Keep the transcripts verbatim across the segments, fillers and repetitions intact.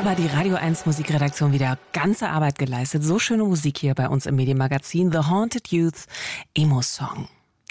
aber die Radio eins Musikredaktion wieder ganze Arbeit geleistet. So schöne Musik hier bei uns im Medienmagazin. The Haunted Youth Emo-Song.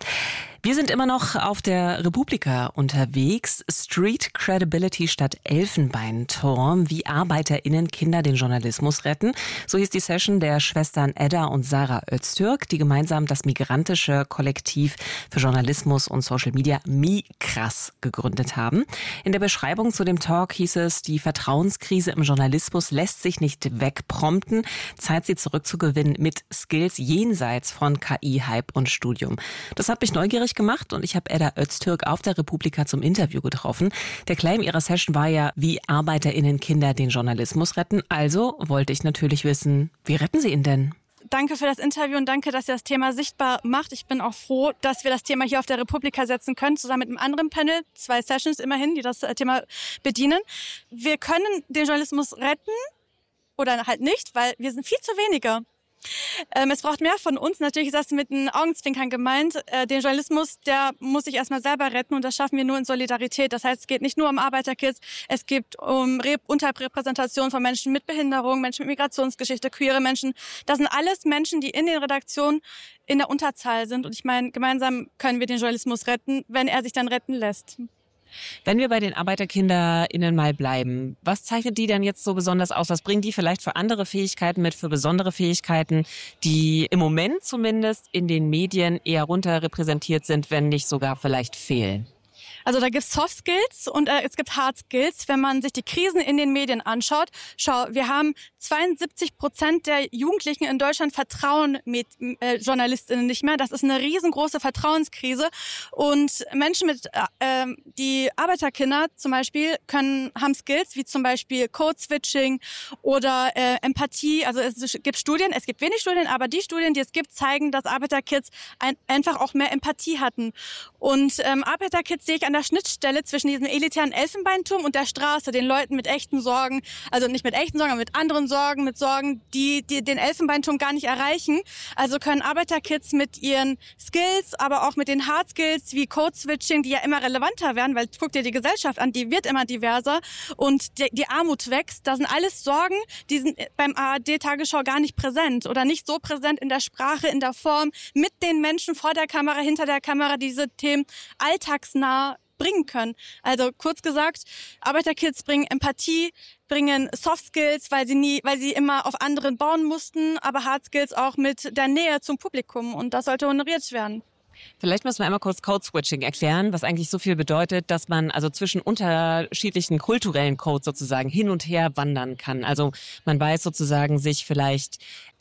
Wir sind immer noch auf der Republika unterwegs. Street Credibility statt Elfenbeinturm. Wie ArbeiterInnen Kinder den Journalismus retten. So hieß die Session der Schwestern Edda und Sarah Öztürk, die gemeinsam das migrantische Kollektiv für Journalismus und Social Media MiKras gegründet haben. In der Beschreibung zu dem Talk hieß es, die Vertrauenskrise im Journalismus lässt sich nicht wegprompten. Zeit, sie zurückzugewinnen mit Skills jenseits von K I-Hype und Studium. Das hat mich neugierig gemacht und ich habe Edda Öztürk auf der Republika zum Interview getroffen. Der Claim ihrer Session war ja, wie ArbeiterInnen Kinder den Journalismus retten. Also wollte ich natürlich wissen, wie retten sie ihn denn? Danke für das Interview und danke, dass ihr das Thema sichtbar macht. Ich bin auch froh, dass wir das Thema hier auf der Republika setzen können, zusammen mit einem anderen Panel, zwei Sessions immerhin, die das Thema bedienen. Wir können den Journalismus retten oder halt nicht, weil wir sind viel zu wenige. Ähm, es braucht mehr von uns. Natürlich ist das mit einem Augenzwinkern gemeint. Äh, den Journalismus, der muss sich erstmal selber retten und das schaffen wir nur in Solidarität. Das heißt, es geht nicht nur um Arbeiterkids, es geht um Re- Unterrepräsentation von Menschen mit Behinderung, Menschen mit Migrationsgeschichte, queere Menschen. Das sind alles Menschen, die in den Redaktionen in der Unterzahl sind. Und ich meine, gemeinsam können wir den Journalismus retten, wenn er sich dann retten lässt. Wenn wir bei den ArbeiterkinderInnen mal bleiben, was zeichnet die denn jetzt so besonders aus? Was bringen die vielleicht für andere Fähigkeiten mit, für besondere Fähigkeiten, die im Moment zumindest in den Medien eher runterrepräsentiert sind, wenn nicht sogar vielleicht fehlen? Also da gibt's Soft Skills und äh, es gibt Hard Skills. Wenn man sich die Krisen in den Medien anschaut, schau, wir haben zweiundsiebzig Prozent der Jugendlichen in Deutschland vertrauen mit äh, JournalistInnen nicht mehr. Das ist eine riesengroße Vertrauenskrise und Menschen mit äh, die Arbeiterkinder zum Beispiel können haben Skills wie zum Beispiel Code-Switching oder äh, Empathie. Also es gibt Studien, es gibt wenig Studien, aber die Studien, die es gibt, zeigen, dass Arbeiterkids ein, einfach auch mehr Empathie hatten. Und ähm, Arbeiterkids sehe ich an der Schnittstelle zwischen diesem elitären Elfenbeinturm und der Straße, den Leuten mit echten Sorgen, also nicht mit echten Sorgen, aber mit anderen Sorgen, mit Sorgen, die, die den Elfenbeinturm gar nicht erreichen. Also können Arbeiterkids mit ihren Skills, aber auch mit den Hard Skills wie Code-Switching, die ja immer relevanter werden, weil guck dir die Gesellschaft an, die wird immer diverser und die, die Armut wächst. Das sind alles Sorgen, die sind beim A R D-Tagesschau gar nicht präsent oder nicht so präsent in der Sprache, in der Form, mit den Menschen vor der Kamera, hinter der Kamera, diese Themen alltagsnah bringen können. Also kurz gesagt, Arbeiterkids bringen Empathie, bringen Soft Skills, weil sie nie, weil sie immer auf anderen bauen mussten, aber Hard Skills auch mit der Nähe zum Publikum und das sollte honoriert werden. Vielleicht müssen wir einmal kurz Code-Switching erklären, was eigentlich so viel bedeutet, dass man also zwischen unterschiedlichen kulturellen Codes sozusagen hin und her wandern kann. Also man weiß sozusagen, sich vielleicht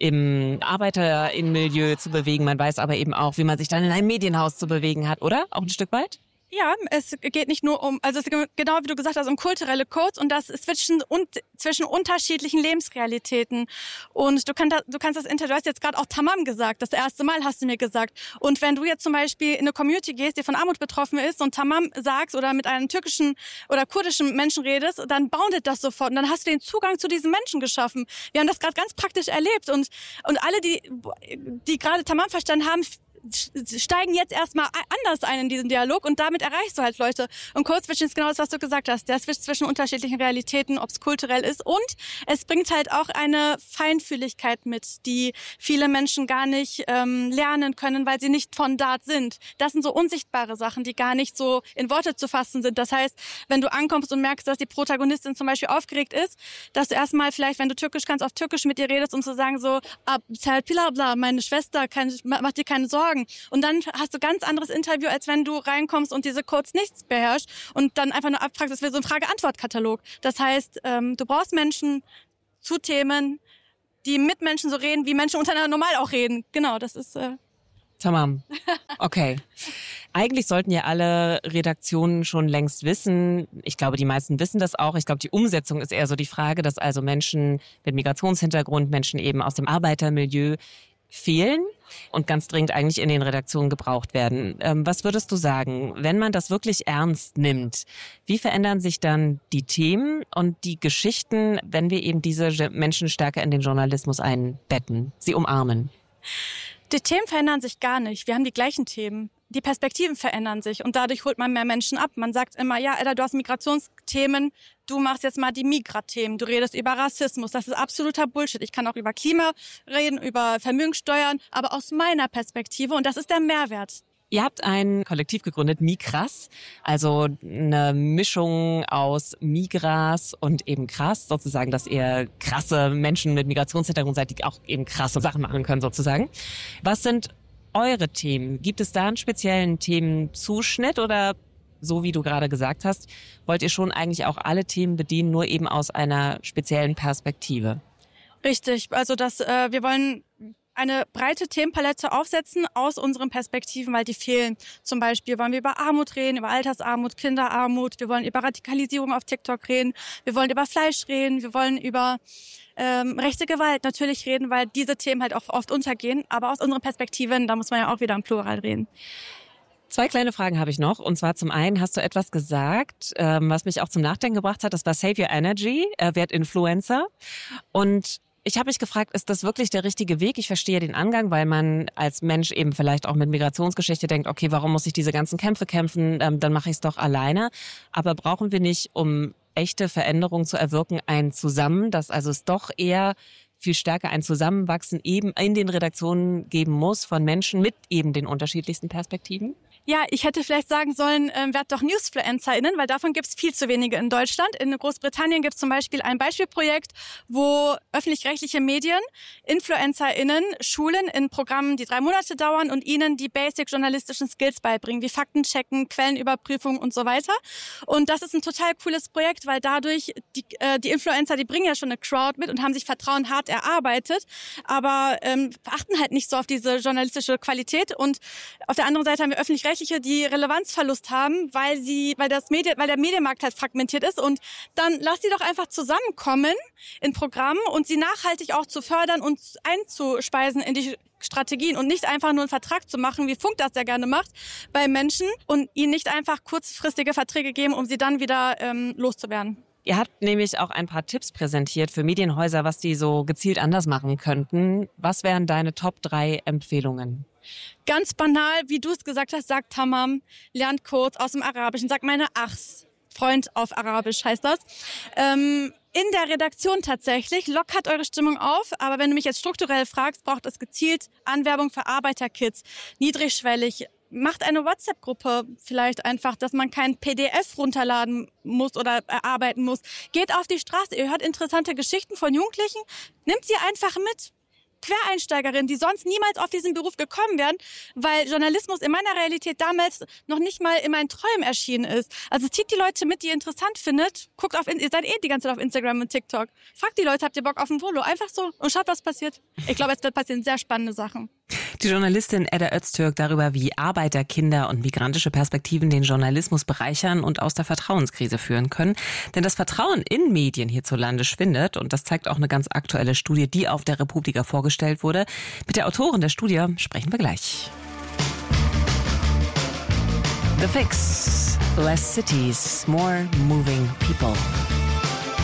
im ArbeiterInnenmilieu zu bewegen, man weiß aber eben auch, wie man sich dann in einem Medienhaus zu bewegen hat, oder? Auch ein Stück weit? Ja, es geht nicht nur um, also es geht genau wie du gesagt hast, um kulturelle Codes und das zwischen und zwischen unterschiedlichen Lebensrealitäten. Und du kannst, du kannst das Inter, du hast jetzt gerade auch Tamam gesagt, das erste Mal hast du mir gesagt. Und wenn du jetzt zum Beispiel in eine Community gehst, die von Armut betroffen ist und Tamam sagst oder mit einem türkischen oder kurdischen Menschen redest, dann boundet das sofort und dann hast du den Zugang zu diesen Menschen geschaffen. Wir haben das gerade ganz praktisch erlebt und und alle, die die gerade Tamam verstanden haben, steigen jetzt erstmal anders ein in diesen Dialog und damit erreichst du halt Leute. Und Code-Switching ist genau das, was du gesagt hast. Der Switch zwischen unterschiedlichen Realitäten, ob es kulturell ist und es bringt halt auch eine Feinfühligkeit mit, die viele Menschen gar nicht ähm, lernen können, weil sie nicht von dort sind. Das sind so unsichtbare Sachen, die gar nicht so in Worte zu fassen sind. Das heißt, wenn du ankommst und merkst, dass die Protagonistin zum Beispiel aufgeregt ist, dass du erstmal vielleicht, wenn du Türkisch kannst, auf Türkisch mit ihr redest und zu sagen so, bla, meine Schwester, keine, mach dir keine Sorgen. Und dann hast du ganz anderes Interview, als wenn du reinkommst und diese Codes nichts beherrschst und dann einfach nur abfragst. Das wäre so ein Frage-Antwort-Katalog. Das heißt, ähm, du brauchst Menschen zu Themen, die mit Menschen so reden, wie Menschen untereinander normal auch reden. Genau, das ist... Äh Tamam. Okay. Eigentlich sollten ja alle Redaktionen schon längst wissen, ich glaube, die meisten wissen das auch, ich glaube, die Umsetzung ist eher so die Frage, dass also Menschen mit Migrationshintergrund, Menschen eben aus dem Arbeitermilieu fehlen und ganz dringend eigentlich in den Redaktionen gebraucht werden. Ähm, was würdest du sagen, wenn man das wirklich ernst nimmt, wie verändern sich dann die Themen und die Geschichten, wenn wir eben diese Menschen stärker in den Journalismus einbetten, sie umarmen? Die Themen verändern sich gar nicht. Wir haben die gleichen Themen. die Perspektiven verändern sich und dadurch holt man mehr Menschen ab. Man sagt immer, ja, Edda, du hast Migrationsthemen, du machst jetzt mal die Migra-Themen, du redest über Rassismus. Das ist absoluter Bullshit. Ich kann auch über Klima reden, über Vermögenssteuern, aber aus meiner Perspektive und das ist der Mehrwert. Ihr habt ein Kollektiv gegründet, Migras, also eine Mischung aus Migras und eben krass, sozusagen, dass ihr krasse Menschen mit Migrationshintergrund seid, die auch eben krasse Sachen machen können, sozusagen. Was sind eure Themen? Gibt es da einen speziellen Themenzuschnitt oder, so wie du gerade gesagt hast, wollt ihr schon eigentlich auch alle Themen bedienen, nur eben aus einer speziellen Perspektive? Richtig, also das, äh, wir wollen eine breite Themenpalette aufsetzen aus unseren Perspektiven, weil die fehlen. Zum Beispiel wollen wir über Armut reden, über Altersarmut, Kinderarmut. Wir wollen über Radikalisierung auf TikTok reden. Wir wollen über Fleisch reden. Wir wollen über ähm, rechte Gewalt natürlich reden, weil diese Themen halt auch oft untergehen. Aber aus unseren Perspektiven, da muss man ja auch wieder im Plural reden. Zwei kleine Fragen habe ich noch. Und zwar zum einen hast du etwas gesagt, ähm, was mich auch zum Nachdenken gebracht hat. Das war Save Your Energy, äh, werd Influencer. Und ich habe mich gefragt, ist das wirklich der richtige Weg? Ich verstehe den Angang, weil man als Mensch eben vielleicht auch mit Migrationsgeschichte denkt, okay, warum muss ich diese ganzen Kämpfe kämpfen? Ähm, dann mache ich es doch alleine. Aber brauchen wir nicht, um echte Veränderungen zu erwirken, ein Zusammen, dass also es doch eher viel stärker ein Zusammenwachsen eben in den Redaktionen geben muss von Menschen mit eben den unterschiedlichsten Perspektiven? Ja, ich hätte vielleicht sagen sollen, ähm, werd doch NewsfluencerInnen, weil davon gibt es viel zu wenige in Deutschland. In Großbritannien gibt es zum Beispiel ein Beispielprojekt, wo öffentlich-rechtliche Medien InfluencerInnen schulen in Programmen, die drei Monate dauern und ihnen die basic journalistischen Skills beibringen, wie Faktenchecken, Quellenüberprüfung und so weiter. Und das ist ein total cooles Projekt, weil dadurch die, äh, die Influencer, die bringen ja schon eine Crowd mit und haben sich Vertrauen hart erarbeitet, aber ähm, achten halt nicht so auf diese journalistische Qualität. Und auf der anderen Seite haben wir öffentlich-rechtliche, die Relevanzverlust haben, weil sie, weil das Medien, weil der Medienmarkt halt fragmentiert ist. Und dann lass sie doch einfach zusammenkommen in Programmen und sie nachhaltig auch zu fördern und einzuspeisen in die Strategien und nicht einfach nur einen Vertrag zu machen, wie Funk das ja gerne macht, bei Menschen und ihnen nicht einfach kurzfristige Verträge geben, um sie dann wieder ähm, loszuwerden. Ihr habt nämlich auch ein paar Tipps präsentiert für Medienhäuser, was die so gezielt anders machen könnten. Was wären deine Top drei Empfehlungen? Ganz banal, wie du es gesagt hast, sagt Tamam, lernt kurz aus dem Arabischen, sagt meine Achs, Freund auf Arabisch heißt das. Ähm, in der Redaktion tatsächlich, lockert eure Stimmung auf, aber wenn du mich jetzt strukturell fragst, braucht es gezielt Anwerbung für Arbeiterkids, niedrigschwellig. Macht eine WhatsApp-Gruppe vielleicht einfach, dass man kein P D F runterladen muss oder erarbeiten muss. Geht auf die Straße, ihr hört interessante Geschichten von Jugendlichen, nimmt sie einfach mit. Quereinsteigerinnen, die sonst niemals auf diesen Beruf gekommen wären, weil Journalismus in meiner Realität damals noch nicht mal in meinen Träumen erschienen ist. Also zieht die Leute mit, die ihr interessant findet. Guckt auf, ihr seid eh die ganze Zeit auf Instagram und TikTok. Fragt die Leute, habt ihr Bock auf ein Volo? Einfach so und schaut, was passiert. Ich glaube, es wird passieren sehr spannende Sachen. Die Journalistin Edda Öztürk darüber, wie Arbeiter, Kinder und migrantische Perspektiven den Journalismus bereichern und aus der Vertrauenskrise führen können. Denn das Vertrauen in Medien hierzulande schwindet und das zeigt auch eine ganz aktuelle Studie, die auf der Republika vorgestellt wurde. Mit der Autorin der Studie sprechen wir gleich. The Fix. Less cities, more moving people.